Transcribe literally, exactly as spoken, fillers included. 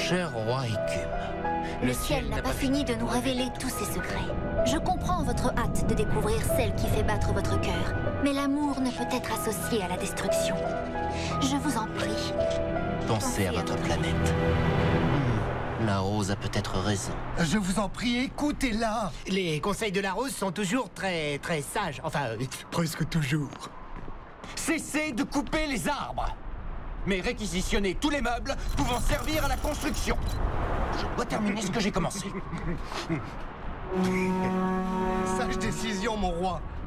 cher roi Écume, Le ciel n'a pas fini de nous révéler tous ses secrets. Je comprends votre hâte de découvrir celle qui fait battre votre cœur. Mais l'amour ne peut être associé à la destruction. Je vous en prie. pensez à votre planète. Hmm, La Rose a peut-être raison. Je vous en prie, écoutez-la. Les conseils de la Rose sont toujours très, très sages. Enfin, euh, presque toujours. Cessez de couper les arbres, mais réquisitionnez tous les meubles pouvant servir à la construction. Je dois terminer ce que j'ai commencé. Sage décision, mon roi.